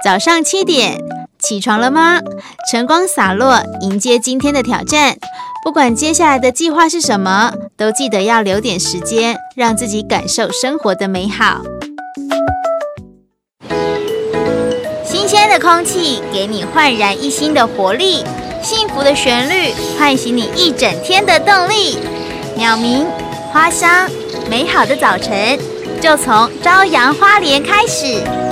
早上7点，起床了吗？晨光洒落，迎接今天的挑战。不管接下来的计划是什么，都记得要留点时间，让自己感受生活的美好。新鲜的空气给你焕然一新的活力，幸福的旋律唤醒你一整天的动力。鸟鸣、花香，美好的早晨就从朝阳花莲开始。